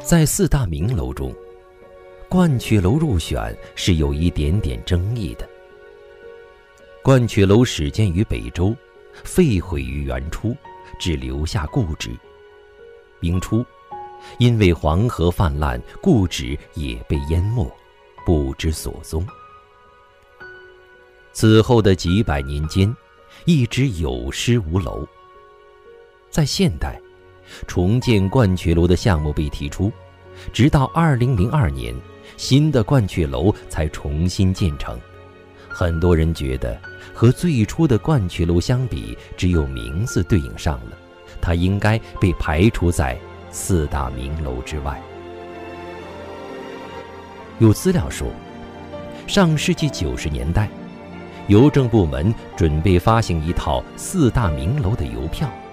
在四大名楼中，鹳雀楼入选是有一点点争议的。鹳雀楼始建于北周，废毁于元初，只留下故址。明初，因为黄河泛滥，故址也被淹没，不知所踪。此后的几百年间，一直有失无楼。在现代，重建鹳雀楼的项目被提出，直到2002年，新的鹳雀楼才重新建成。很多人觉得和最初的鹳雀楼相比，只有名字对应上了，它应该被排除在四大名楼之外。有资料说，上世纪90年代，邮政部门准备发行一套四大名楼的邮票，